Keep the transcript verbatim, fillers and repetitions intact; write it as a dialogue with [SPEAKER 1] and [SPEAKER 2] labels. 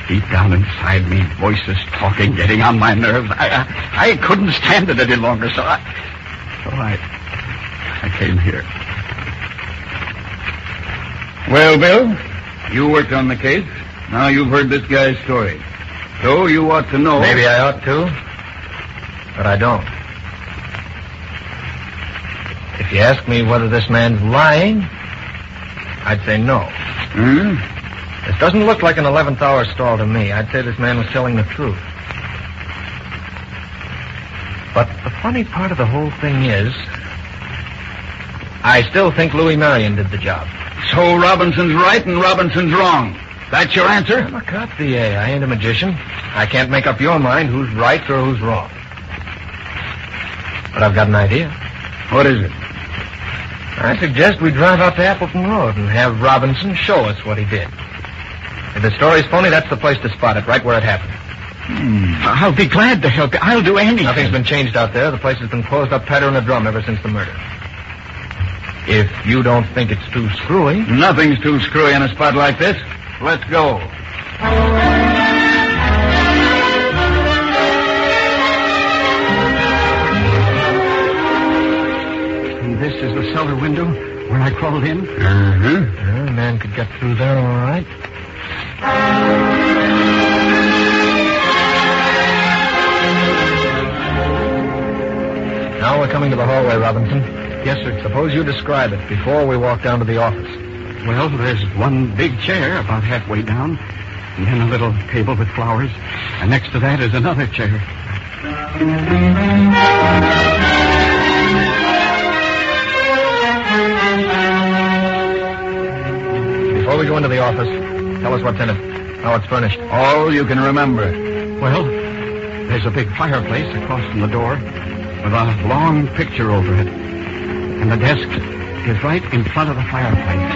[SPEAKER 1] Deep down inside me, voices talking, getting on my nerves. I, I, I couldn't stand it any longer, so I... So I... I came here.
[SPEAKER 2] Well, Bill, you worked on the case. Now you've heard this guy's story. So you ought to know...
[SPEAKER 3] Maybe I ought to, but I don't. If you ask me whether this man's lying, I'd say no.
[SPEAKER 2] Hmm?
[SPEAKER 3] This doesn't look like an eleventh hour stall to me. I'd say this man was telling the truth. But the funny part of the whole thing is, I still think Louis Marion did the job.
[SPEAKER 2] So Robinson's right and Robinson's wrong. That's your answer?
[SPEAKER 3] I'm a cop, D A. I ain't a magician. I can't make up your mind who's right or who's wrong. But I've got an idea.
[SPEAKER 2] What is it?
[SPEAKER 3] I suggest we drive out to Appleton Road and have Robinson show us what he did. If the story's phony, that's the place to spot it, right where it happened.
[SPEAKER 1] Hmm. I'll be glad to help you. I'll do anything.
[SPEAKER 3] Nothing's been changed out there. The place has been closed up tighter than a drum ever since the murder. If you don't think it's too screwy...
[SPEAKER 2] Nothing's too screwy in a spot like this. Let's go.
[SPEAKER 1] And this is the cellar window where I crawled in?
[SPEAKER 2] Mm-hmm.
[SPEAKER 3] Yeah, a man could get through there all right. Now we're coming to the hallway, Robinson.
[SPEAKER 1] Yes, sir.
[SPEAKER 3] Suppose you describe it before we walk down to the office.
[SPEAKER 1] Well, there's one big chair about halfway down, and then a little table with flowers, and next to that is another chair.
[SPEAKER 3] Before we go into the office, tell us what's in it, how it's furnished.
[SPEAKER 2] All you can remember.
[SPEAKER 1] Well, there's a big fireplace across from the door with a long picture over it, and the desk is right in front of the fireplace.